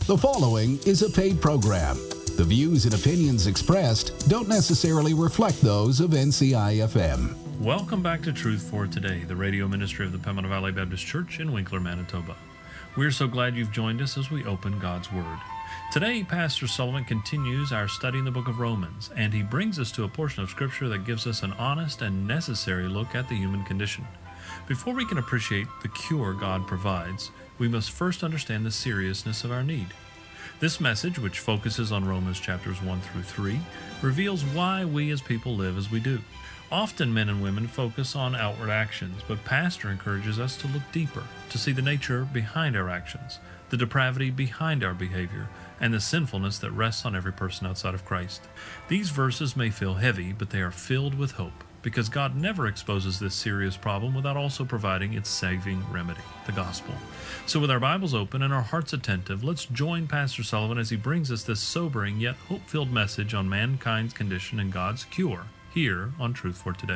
The following is a paid program. The views and opinions expressed don't necessarily reflect those of NCI-FM. Welcome back to Truth for Today, the radio ministry of the Pembina Valley Baptist Church in Winkler, Manitoba. We're so glad you've joined us as we open God's Word. Today, Pastor Sullivan continues our study in the book of Romans, and he brings us to a portion of Scripture that gives us an honest and necessary look at the human condition. Before we can appreciate the cure God provides, we must first understand the seriousness of our need. This message, which focuses on Romans chapters 1 through 3, reveals why we as people live as we do. Often men and women focus on outward actions, but Pastor encourages us to look deeper, to see the nature behind our actions, the depravity behind our behavior, and the sinfulness that rests on every person outside of Christ. These verses may feel heavy, but they are filled with hope, because God never exposes this serious problem without also providing its saving remedy, the gospel. So with our Bibles open and our hearts attentive, let's join Pastor Sullivan as he brings us this sobering yet hope-filled message on mankind's condition and God's cure, here on Truth for Today.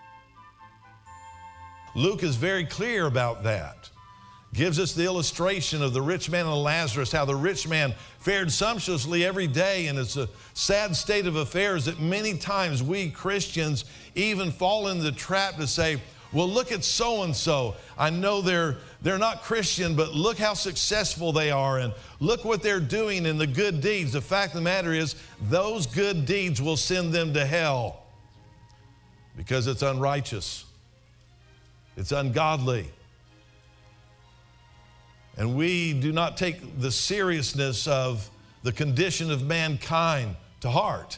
Luke is very clear about that. Gives us the illustration of the rich man and Lazarus, how the rich man fared sumptuously every day, and it's a sad state of affairs that many times we Christians even fall in the trap to say, well, look at so-and-so. I know they're not Christian, but look how successful they are, and look what they're doing in the good deeds. The fact of the matter is, those good deeds will send them to hell because it's unrighteous. It's ungodly. And we do not take the seriousness of the condition of mankind to heart.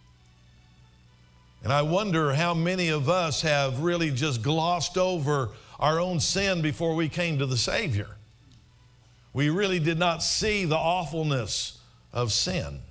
And I wonder how many of us have really just glossed over our own sin before we came to the Savior. We really did not see the awfulness of sin.